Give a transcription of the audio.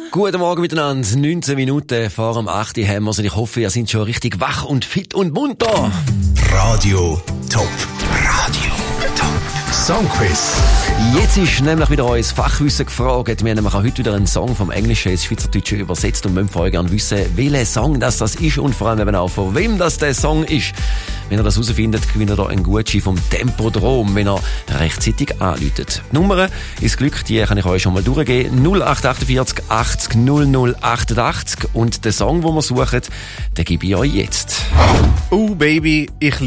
Guten Morgen miteinander. 19 Minuten vor dem 8 Uhr haben wir. Ich hoffe, ihr seid schon richtig wach und fit und munter. Radio Top. Radio Top. Songquiz. Jetzt ist nämlich wieder unser Fachwissen gefragt. Wir haben nämlich auch heute wieder einen Song vom Englischen ins Schweizerdeutsche übersetzt und wollen von euch gerne wissen, welcher Song das ist und vor allem eben auch von wem das der Song ist. Wenn ihr das herausfindet, gewinnt ihr einen Gutschein vom Tempodrom, wenn ihr rechtzeitig anruft. Die Nummer ins Glück, die kann ich euch schon mal durchgeben. 0848 80 00 88 und den Song, den wir suchen, den gebe ich euch jetzt. Oh Baby, ich